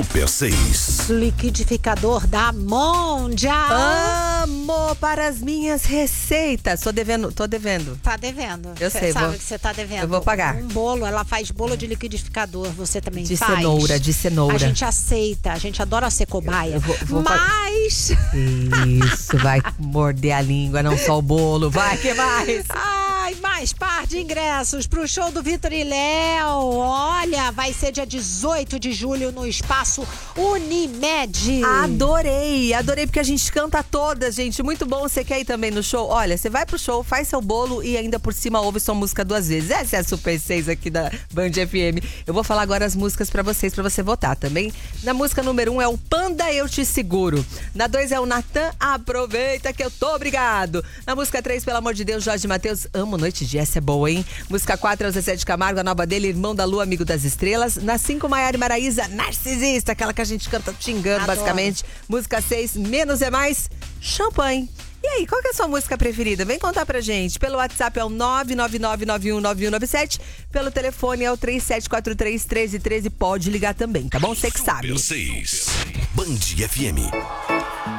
Super 6. Liquidificador da Mondia. Amo para as minhas receitas. Tô devendo. Tá devendo. Eu Cê sei, sabe que você tá devendo. eu vou pagar. Um bolo, ela faz bolo de liquidificador. Você também De faz? de cenoura. A gente aceita, a gente adora ser cobaia. vou Mas... Isso, vai morder a língua, não só o bolo. Vai, que mais? Ai, mais par de ingressos pro show do Vitor e Léo. Olha, vai ser dia 18 de julho no Espaço Unimed. Adorei porque a gente canta todas, gente. Muito bom, você quer ir também no show? Olha, você vai pro show, faz seu bolo e ainda por cima ouve sua música 2 vezes. Essa é a Super 6 aqui da Band FM. Eu vou falar agora as músicas pra vocês, pra você votar também. Na música número 1 é o Panda, Eu Te Seguro. Na 2 é o Natan, Aproveita Que Eu Tô Obrigado. Na música 3, pelo amor de Deus, Jorge Mateus, Amo Noite de Essa é boa, hein? Música 4 é o Zezé de Camargo, a nova dele, Irmão da Lua, Amigo das Estrelas. Na 5, Maiara e Maraísa, Narcisista, aquela que a gente canta xingando, Adoro. basicamente. Música 6, Menos é Mais, Champanhe. E aí, qual que é a sua música preferida? Vem contar pra gente. Pelo WhatsApp é o 999919197. Pelo telefone é o 3743-1313. Pode ligar também, tá bom? Você que sabe. Super 6. Band FM.